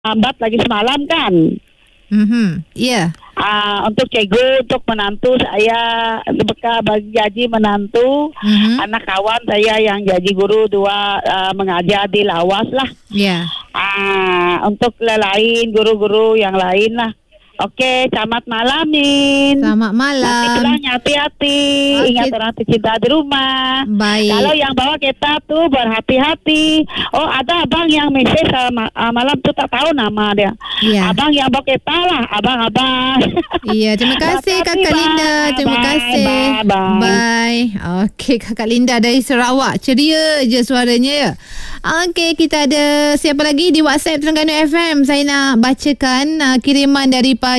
lambat lagi semalam kan. Ya. Untuk cikgu, untuk menantu saya bekal bagi gaji menantu, anak kawan saya yang jadi guru dua mengajar di Lawas lah. Ya. Untuk lain guru-guru yang lain lah. Okey, selamat malam Min. Selamat malam. Nanti pulang hati-hati. Ingat orang tercinta di rumah. Baik. Kalau yang bawa kereta tu berhati-hati. Oh, ada abang yang mesej malam tu tak tahu nama dia. Ya. Abang yang bawa kereta lah, abang-abang. Iya, terima kasih Kakak Linda. Terima kasih. Bye. Okey, Kakak Linda dari Sarawak. Ceria je suaranya ya. Okey, kita ada siapa lagi di WhatsApp Terengganu FM. Saya nak bacakan kiriman daripada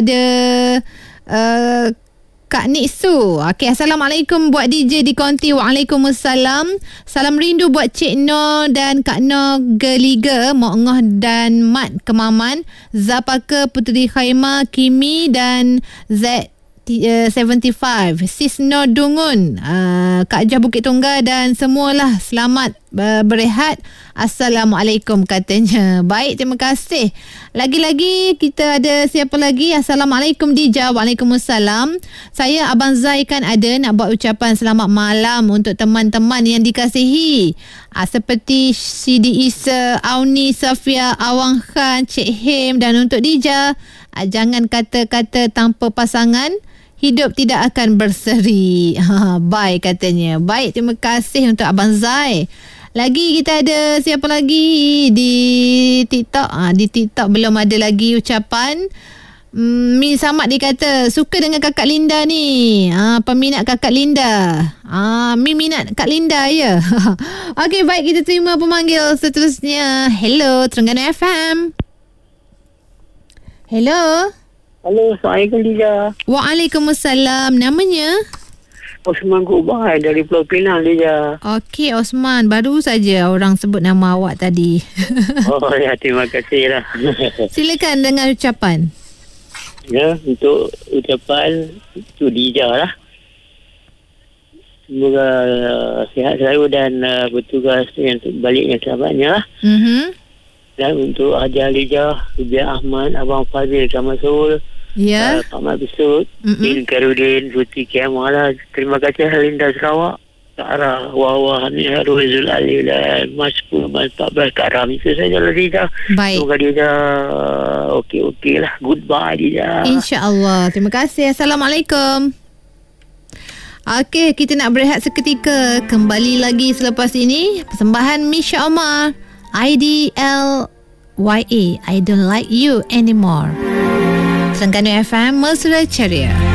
Kak Niksu. Okey, Assalamualaikum buat DJ di Konti. Waalaikumsalam. Salam rindu buat Cik Noh dan Kak Noh Geliga, Mok Ngoh dan Mat Kemaman, Zapaka Puteri Khaimah, Kimi dan Z75, Sis Noh Dungun, Kak Jah Bukit Tunggal dan semualah selamat berehat. Assalamualaikum katanya. Baik, terima kasih. Lagi-lagi kita ada siapa lagi? Assalamualaikum Dija. Waalaikumsalam. Saya Abang Zai kan ada nak buat ucapan selamat malam untuk teman-teman yang dikasihi. Seperti Sidi Isa, Auni, Safia, Awang Khan, Cik Him dan untuk Dija. Jangan kata-kata tanpa pasangan, hidup tidak akan berseri. Bye katanya. Baik, terima kasih untuk Abang Zai. Lagi kita ada siapa lagi di TikTok? Di TikTok belum ada lagi ucapan. Min Samad dia kata suka dengan Kakak Linda ni. Peminat Kakak Linda. Min minat Kak Linda ya. Okey, baik, kita terima pemanggil seterusnya. Hello Terengganu FM. Hello. Halo, Assalamualaikum Dija. Waalaikumsalam. Namanya? Osman Kubai dari Pulau Pinang Dija. Okey Osman, baru saja orang sebut nama awak tadi. Oh ya, terima kasih lah. Silakan dengan ucapan. Ya, untuk ucapan itu Dija lah. Semoga sihat selalu dan bertugas yang baliknya selamatnya lah. Dan untuk Haji Alijah, Rubiah Ahmad, Abang Fazil, Kamal Ya. Pak Mat Besut, Din Karudin, Putri Kiamala. Terima kasih Halinda Sarawak, Kak Ara, Wawah, Niha, Ruhizul Ali dan Mas 10, Mas 14, Kak Ram. Itu saja lah Dija. Baik. Semoga Dija okey lah. Goodbye Dija. InsyaAllah. Terima kasih. Assalamualaikum. Okey, kita nak berehat seketika. Kembali lagi selepas ini. Persembahan Misha Omar, IDLYA, I Don't Like You Anymore. Terengganu FM, Mesra Ceria.